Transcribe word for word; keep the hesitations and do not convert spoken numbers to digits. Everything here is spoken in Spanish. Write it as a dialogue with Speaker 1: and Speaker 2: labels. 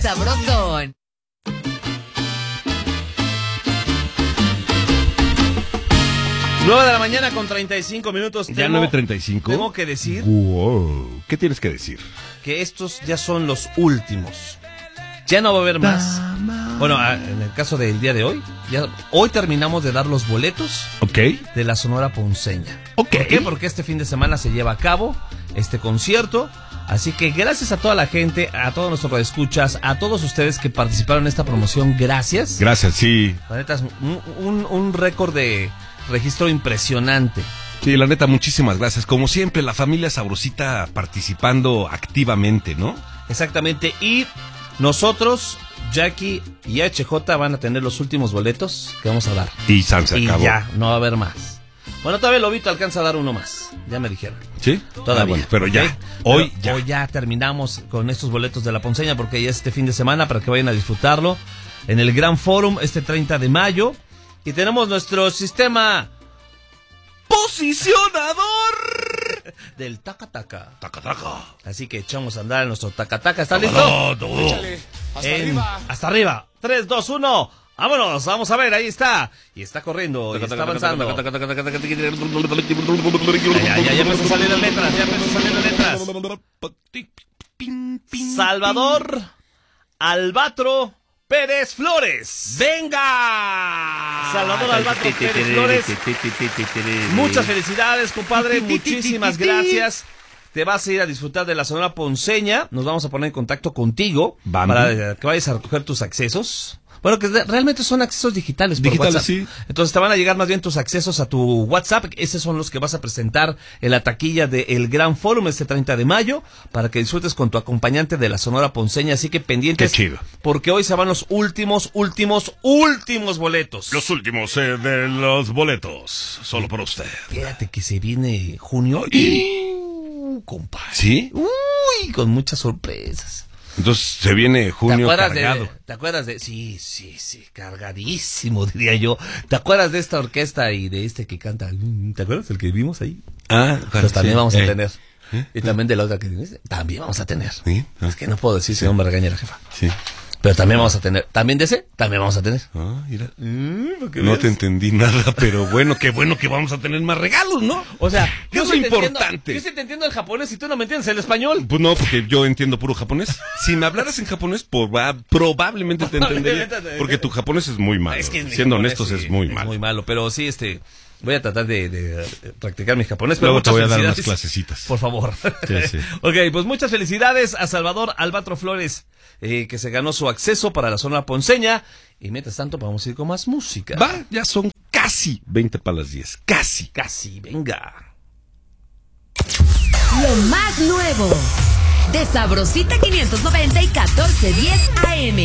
Speaker 1: sabrosón.
Speaker 2: nueve de la mañana con treinta y cinco minutos.
Speaker 3: Ya nueve treinta y cinco.
Speaker 2: Tengo que decir.
Speaker 3: Wow. ¿Qué tienes que decir?
Speaker 2: Que estos ya son los últimos. Ya no va a haber más. Bueno, en el caso del día de hoy, ya hoy terminamos de dar los boletos
Speaker 3: Ok.
Speaker 2: de la Sonora Ponceña.
Speaker 3: Ok.
Speaker 2: ¿Por qué? Porque este fin de semana se lleva a cabo este concierto. Así que gracias a toda la gente, a todos nuestros radioescuchas, a todos ustedes que participaron en esta promoción. Gracias.
Speaker 3: Gracias, sí.
Speaker 2: La neta es un, un, un récord de registro impresionante.
Speaker 3: Sí, la neta, muchísimas gracias. Como siempre, la familia Sabrosita participando activamente, ¿no?
Speaker 2: Exactamente. Y nosotros, Jackie y H J van a tener los últimos boletos que vamos a dar.
Speaker 3: Y San se
Speaker 2: y
Speaker 3: acabó.
Speaker 2: ya, no va a haber más. Bueno, todavía Lobito alcanza a dar uno más. Ya me dijeron.
Speaker 3: ¿Sí?
Speaker 2: Todavía.
Speaker 3: Ah, bueno, pero ya.
Speaker 2: ¿Okay?
Speaker 3: Hoy
Speaker 2: pero
Speaker 3: ya.
Speaker 2: Hoy ya terminamos con estos boletos de la Ponceña porque ya es este fin de semana para que vayan a disfrutarlo en el Gran Forum este treinta de mayo. Y tenemos nuestro sistema posicionador del taca-taca.
Speaker 3: Taca-taca.
Speaker 2: Así que echamos a andar en nuestro taca-taca. ¿Está listo?
Speaker 3: Todo.
Speaker 4: Échale, hasta
Speaker 2: En-
Speaker 4: arriba.
Speaker 2: Hasta arriba. tres, dos, uno. Vámonos, vamos a ver, ahí está. Y está corriendo, y está avanzando. Ya, ya, ya empezó a salir las letras, ya empezó a salir las letras. Salvador Albatro Pérez Flores. ¡Venga! Salvador Albatro Pérez Flores. Muchas felicidades, compadre. Muchísimas gracias. Te vas a ir a disfrutar de la Sonora Ponceña. Nos vamos a poner en contacto contigo
Speaker 3: Bambi.
Speaker 2: para que vayas a recoger tus accesos. Bueno, que de- realmente son accesos digitales por
Speaker 3: Digitales,
Speaker 2: WhatsApp.
Speaker 3: sí.
Speaker 2: Entonces te van a llegar más bien tus accesos a tu WhatsApp. Esos son los que vas a presentar en la taquilla del Gran Fórum este treinta de mayo para que disfrutes con tu acompañante de la Sonora Ponceña. Así que pendientes.
Speaker 3: Qué chido.
Speaker 2: Porque hoy se van los últimos, últimos, últimos boletos.
Speaker 3: Los últimos eh, de los boletos. Solo para usted.
Speaker 2: Fíjate que se viene junio. Uh, compadre.
Speaker 3: ¿Sí?
Speaker 2: Uy, con muchas sorpresas.
Speaker 3: Entonces se viene
Speaker 2: ¿Te
Speaker 3: junio
Speaker 2: acuerdas
Speaker 3: cargado.
Speaker 2: de, ¿Te acuerdas de? Sí, sí, sí, cargadísimo, diría yo. ¿Te acuerdas de esta orquesta y de este que canta? ¿Te acuerdas? El que vimos ahí.
Speaker 3: Ah,
Speaker 2: Pues también
Speaker 3: sí.
Speaker 2: vamos a
Speaker 3: Eh,
Speaker 2: tener.
Speaker 3: ¿Eh?
Speaker 2: Y también de la otra que dices, también vamos a tener.
Speaker 3: ¿Sí? Ah.
Speaker 2: Es que no puedo decir si no me regaña la jefa.
Speaker 3: Sí.
Speaker 2: Pero también vamos a tener. También de ese, también vamos a tener.
Speaker 3: Ah, mira.
Speaker 2: Mm,
Speaker 3: No te entendí nada, pero bueno, qué bueno que vamos a tener más regalos, ¿no?
Speaker 2: O sea,
Speaker 3: Eso es
Speaker 2: sí te entiendo-
Speaker 3: importante.
Speaker 2: yo sí te entiendo el japonés y tú no me entiendes el español.
Speaker 3: Pues no, porque yo entiendo puro japonés. Si me hablaras en japonés, proba- probablemente te entendería. Porque tu japonés es muy malo.
Speaker 2: Es que mi
Speaker 3: Siendo
Speaker 2: japonés,
Speaker 3: honestos,
Speaker 2: sí,
Speaker 3: es muy malo.
Speaker 2: muy malo, pero sí, este, voy a tratar de, de, de practicar mi japonés. Pero
Speaker 3: Luego te
Speaker 2: muchas
Speaker 3: voy a dar unas
Speaker 2: felicidades.
Speaker 3: clasecitas.
Speaker 2: Por favor.
Speaker 3: Sí, sí.
Speaker 2: Ok, pues muchas felicidades a Salvador Albatro Flores, eh, que se ganó su acceso para la Sonora Ponceña. Y mientras tanto, vamos a ir con más música.
Speaker 3: Va, ya son casi veinte para las diez. Casi.
Speaker 2: Casi, venga.
Speaker 1: Lo más nuevo de Sabrosita quinientos noventa y catorce diez A M.